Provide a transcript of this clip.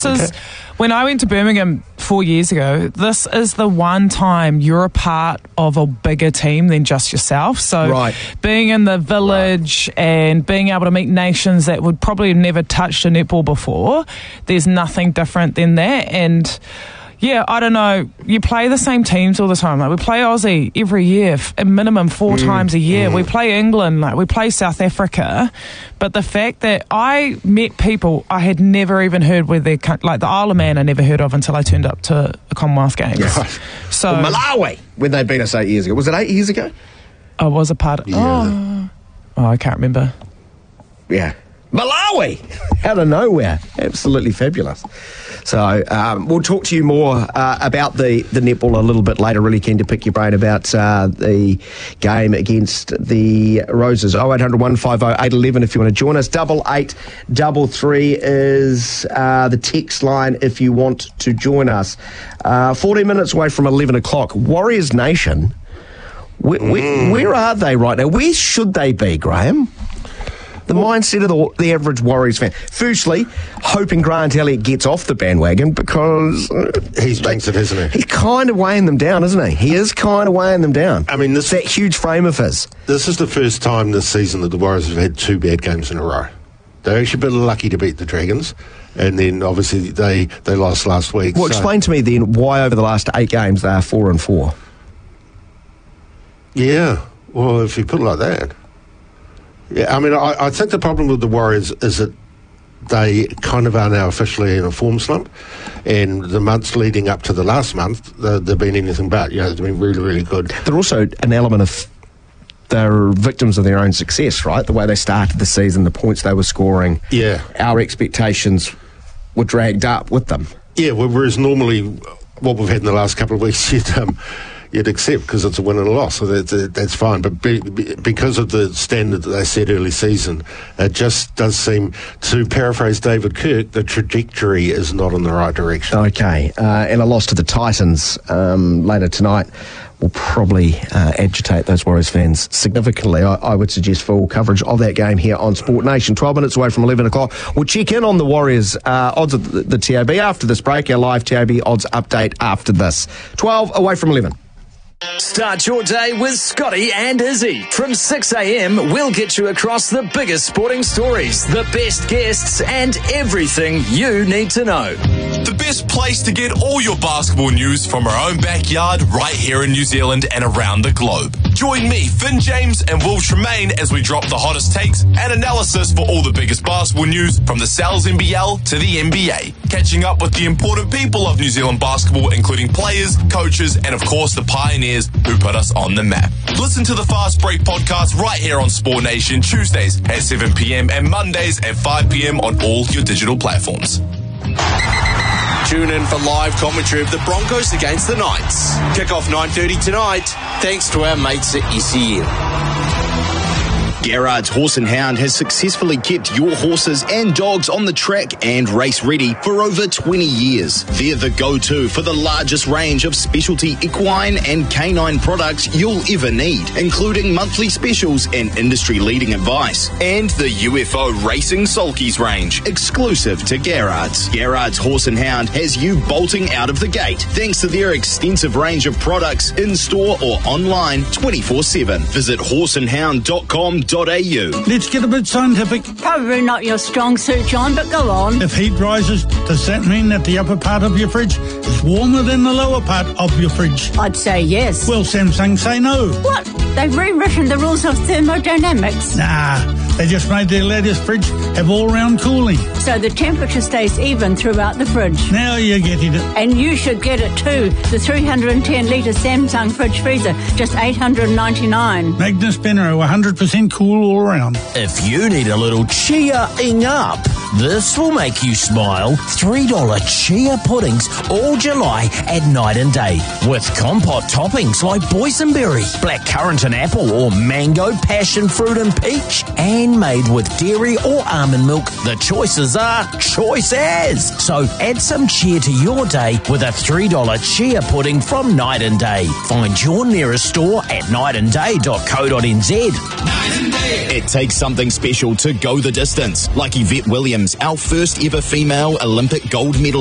When I went to Birmingham 4 years ago, this is the one time you're a part of a bigger team than just yourself. So being in the village and being able to meet nations that would probably have never touched a netball before, there's nothing different than that. And yeah, I don't know. You play the same teams all the time. Like, we play Aussie every year, a minimum 4 times a year. We play England, we play South Africa. But the fact that I met people I had never even heard where they're, like the Isle of Man, I never heard of until I turned up to a Commonwealth Games. Yeah. So Malawi, when they beat us 8 years ago. Was it 8 years ago? I was a part of Oh, I can't remember. Yeah. Malawi! Out of nowhere. Absolutely fabulous. So we'll talk to you more about the netball a little bit later. Really keen to pick your brain about the game against the Roses. 0800 150 811 if you want to join us. 8833 is the text line if you want to join us. 14 minutes away from 11 o'clock. Warriors Nation, where are they right now? Where should they be, Graham? The mindset of the average Warriors fan. Firstly, hoping Grant Elliott gets off the bandwagon because he's jinxed it, isn't he? He's kind of weighing them down, isn't he? He is kind of weighing them down. I mean, that huge frame of his. This is the first time this season that the Warriors have had 2 bad games in a row. They're actually a bit lucky to beat the Dragons, and then obviously they lost last week. Well, explain to me then why over the last 8 games they are 4-4. Yeah, well, if you put it like that. Yeah, I mean, I think the problem with the Warriors is that they kind of are now officially in a form slump, and the months leading up to the last month, they've been anything but. They've been really, really good. They're also an element of they're victims of their own success, right? The way they started the season, the points they were scoring. Yeah. Our expectations were dragged up with them. Yeah, whereas normally what we've had in the last couple of weeks, you'd accept because it's a win and a loss, so that's fine. But because of the standard that they set early season, it just does seem, to paraphrase David Kirk, the trajectory is not in the right direction. Okay, and a loss to the Titans later tonight will probably agitate those Warriors fans significantly. I would suggest full coverage of that game here on Sport Nation. 12 minutes away from 11 o'clock. We'll check in on the Warriors odds of the TAB after this break. Our live TAB odds update after this. 12 away from 11. Start your day with Scotty and Izzy. From 6 a.m, we'll get you across the biggest sporting stories, the best guests, and everything you need to know. The best place to get all your basketball news from our own backyard right here in New Zealand and around the globe. Join me, Finn James, and Will Tremaine as we drop the hottest takes and analysis for all the biggest basketball news from the Sal's NBL to the NBA. Catching up with the important people of New Zealand basketball, including players, coaches, and of course the pioneers who put us on the map. Listen to the Fast Break podcast right here on Sport Nation, Tuesdays at 7 p.m. and Mondays at 5 p.m. on all your digital platforms. Tune in for live commentary of the Broncos against the Knights. Kick-off 9:30 tonight, thanks to our mates at SEN. Garrard's Horse and Hound has successfully kept your horses and dogs on the track and race ready for over 20 years. They're the go-to for the largest range of specialty equine and canine products you'll ever need, including monthly specials and industry-leading advice. And the UFO Racing Sulkies range, exclusive to Garrard's. Garrard's Horse and Hound has you bolting out of the gate, thanks to their extensive range of products in-store or online 24/7. Visit horseandhound.com.au. Let's get a bit scientific. Probably not your strong suit, John, but go on. If heat rises, does that mean that the upper part of your fridge is warmer than the lower part of your fridge? I'd say yes. Well, Samsung say no. What? They've rewritten the rules of thermodynamics? Nah, they just made their latest fridge have all-round cooling. So the temperature stays even throughout the fridge. Now you're getting it. And you should get it too. The 310-litre Samsung fridge freezer, just $899. Magnus Benro, 100% cool all around. If you need a little cheering up, this will make you smile. $3 chia puddings all July at night and day. With compote toppings like boysenberry, blackcurrant and apple, or mango, passion fruit and peach. And pudding made with dairy or almond milk, the choices are choice as. So add some cheer to your day with a $3 chia pudding from Night and Day. Find your nearest store at nightandday.co.nz. It takes something special to go the distance, like Yvette Williams, our first ever female Olympic gold medalist.